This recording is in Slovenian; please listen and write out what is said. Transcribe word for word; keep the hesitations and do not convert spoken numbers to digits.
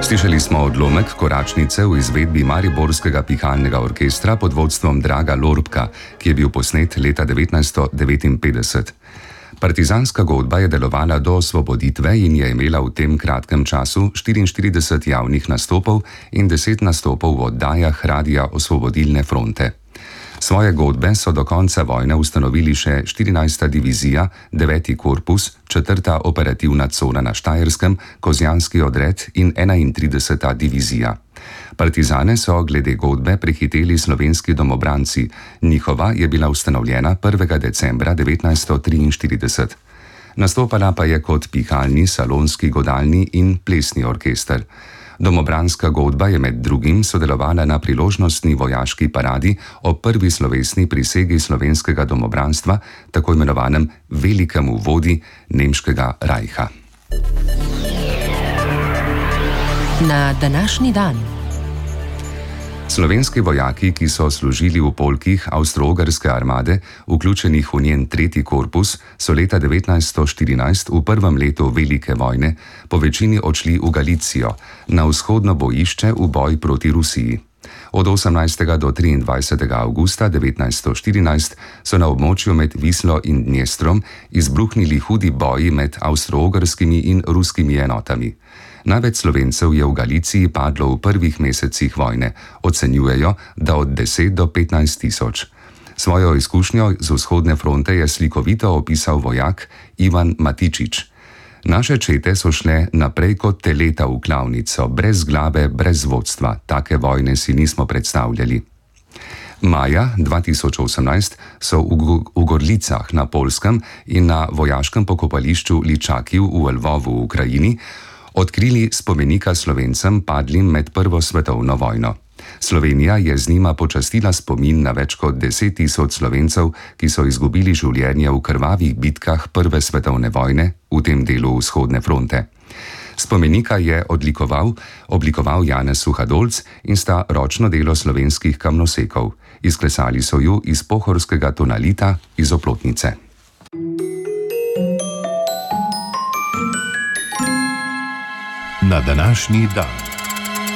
Slišali smo odlomek koračnice v izvedbi Mariborskega pihalnega orkestra pod vodstvom Draga Lorbka, ki je bil posnet leta devetnajststo devetinpetdeset. Partizanska godba je delovala do osvoboditve in je imela v tem kratkem času štiriinštirideset javnih nastopov in deset nastopov v oddajah Radia Osvobodilne fronte. Svoje godbe so do konca vojne ustanovili še štirinajsta divizija, deveti korpus, četrta operativna cona na Štajerskem, Kozjanski odred in enaintrideseta divizija. Partizane so glede godbe prehiteli slovenski domobranci. Njihova je bila ustanovljena prvega decembra devetnajststo triinštirideset. Nastopala pa je kot pihalni, salonski, godalni in plesni orkester. Domobranska godba je med drugim sodelovala na priložnostni vojaški paradi ob prvi slovesni prisegi slovenskega domobranstva, tako imenovanem velikemu vodi nemškega rajha. Na današnji dan. Slovenski vojaki, ki so služili v polkih Avstro-Ogrske armade, vključenih v njen tretji korpus, so leta devetnajststo štirinajst v prvem letu Velike vojne po večini odšli v Galicijo, na vzhodno bojišče v boj proti Rusiji. Od osemnajstega do triindvajsetega avgusta devetnajststo štirinajst so na območju med Vislo in Dnjestrom izbruhnili hudi boji med avstro-ogrskimi in ruskimi enotami. Največ Slovencev je v Galiciji padlo v prvih mesecih vojne, ocenjujejo, da od deset do petnajst tisoč. Svojo izkušnjo z vzhodne fronte je slikovito opisal vojak Ivan Matičič. Naše čete so šle naprej kot teleta v klavnico, brez glave, brez vodstva. Take vojne si nismo predstavljali. Maja dva tisoč osemnajst so v, v Gorlicah na Poljskem in na vojaškem pokopališču Ličakiv v Lvovu v Ukrajini odkrili spomenika Slovencem padlim med Prvo svetovno vojno. Slovenija je z njima počastila spomin na več kot deset tisoč Slovencev, ki so izgubili življenje v krvavih bitkah Prve svetovne vojne v tem delu vzhodne fronte. Spomenika je odlikoval, oblikoval Janez Suhadolc in sta ročno delo slovenskih kamnosekov. Izklesali so ju iz pohorskega tonalita iz Oplotnice. Na današnji dan.